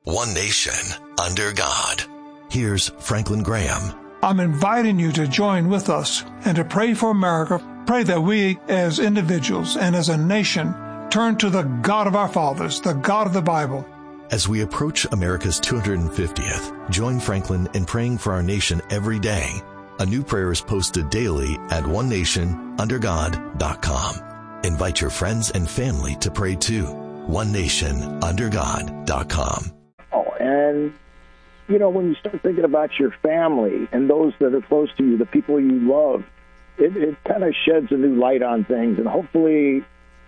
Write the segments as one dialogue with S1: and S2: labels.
S1: One nation, under God. Here's Franklin Graham.
S2: I'm inviting you to join with us and to pray for America. Pray that we as individuals and as a nation turn to the God of our fathers, the God of the Bible.
S1: As we approach America's 250th, join Franklin in praying for our nation every day. A new prayer is posted daily at onenationundergod.com. Invite your friends and family to pray too. onenationundergod.com.
S3: Oh, and when you start thinking about your family and those that are close to you, the people you love, it kind of sheds a new light on things. And hopefully,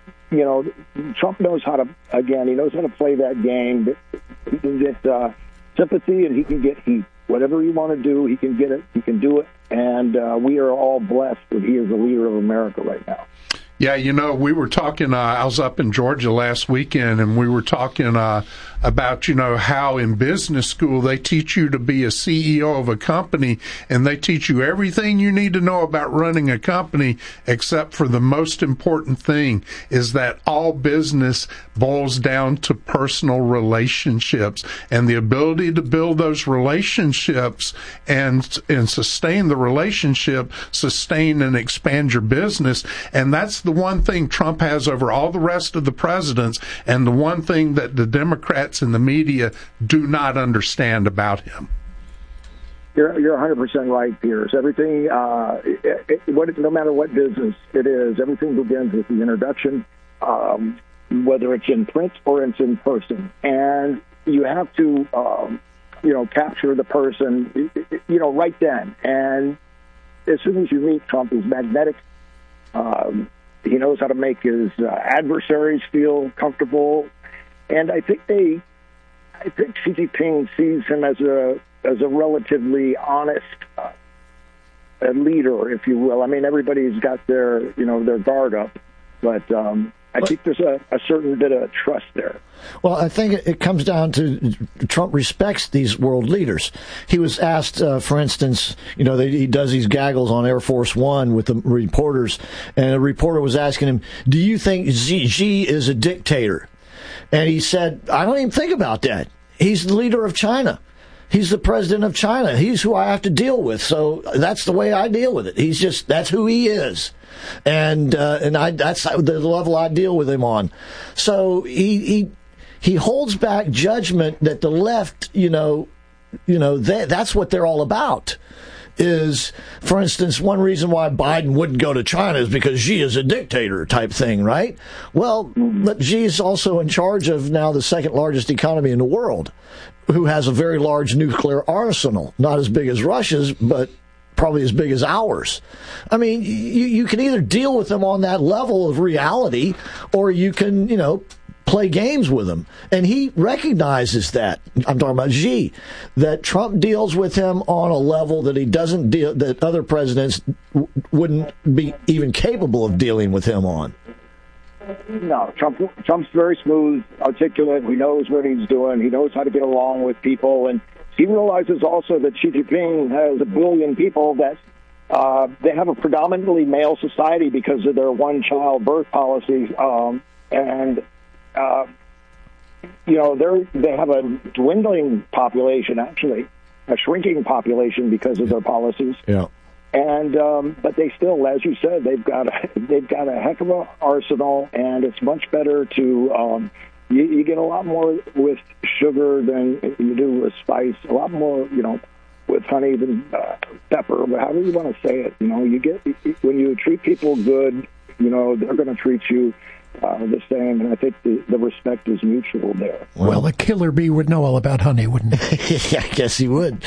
S3: Trump knows how to play that game. He can get sympathy and he can get heat. Whatever you want to do, he can get it. He can do it. And we are all blessed that he is the leader of America right now.
S4: Yeah, we were talking, I was up in Georgia last weekend, and we were talking about, how in business school they teach you to be a CEO of a company, and they teach you everything you need to know about running a company, except for the most important thing is that all business boils down to personal relationships, and the ability to build those relationships and sustain the relationship, sustain and expand your business. And that's the one thing Trump has over all the rest of the presidents, and the one thing that the Democrats and the media do not understand about him.
S3: You're 100% right, Piers. Everything, no matter what business it is, everything begins with the introduction, whether it's in print or it's in person. And you have to, capture the person, right then. And as soon as you meet Trump, he's magnetic. He knows how to make his adversaries feel comfortable, and I think Xi Jinping sees him as a relatively honest leader, if you will. I mean, everybody's got their guard up, but I think there's a certain bit of trust there.
S5: Well, I think it comes down to Trump respects these world leaders. He was asked, for instance, he does these gaggles on Air Force One with the reporters, and a reporter was asking him, do you think Xi is a dictator? And he said, I don't even think about that. He's the leader of China. He's the president of China. He's who I have to deal with. So that's the way I deal with it. That's who he is. And that's the level I deal with him on. So he holds back judgment that the left, that's what they're all about. Is, for instance, one reason why Biden wouldn't go to China is because Xi is a dictator type thing, right? Well, but Xi is also in charge of now the second largest economy in the world, who has a very large nuclear arsenal, not as big as Russia's, but probably as big as ours. I mean, you can either deal with them on that level of reality, or you can, play games with him. And he recognizes that. I'm talking about Xi, that Trump deals with him on a level that he doesn't deal, that other presidents wouldn't be even capable of dealing with him on.
S3: No, Trump's very smooth, articulate. He knows what he's doing. He knows how to get along with people. And he realizes also that Xi Jinping has 1 billion people that they have a predominantly male society because of their one-child birth policies. They have a dwindling population, actually, a shrinking population because of their policies.
S5: Yeah.
S3: And but they still, as you said, they've got a heck of an arsenal, and it's much better to you get a lot more with sugar than you do with spice. A lot more, with honey than pepper. But however you want to say it, you get when you treat people good, they're going to treat you the same, and I think the respect is mutual there.
S6: Well, a killer bee would know all about honey, wouldn't he?
S5: Yeah, I guess he would.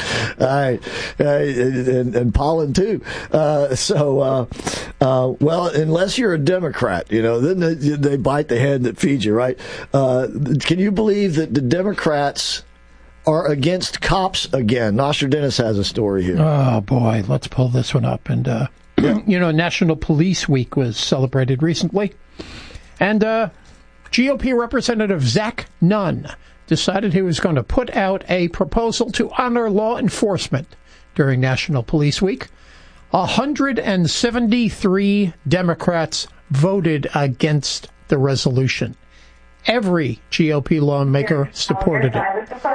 S5: And pollen, too. Well, unless you're a Democrat, then they bite the hand that feeds you, right? Can you believe that the Democrats are against cops again? Nostradamus has a story here.
S6: Oh, boy, let's pull this one up. And, National Police Week was celebrated recently. And GOP Representative Zach Nunn decided he was going to put out a proposal to honor law enforcement during National Police Week. 173 Democrats voted against the resolution. Every GOP lawmaker supported it.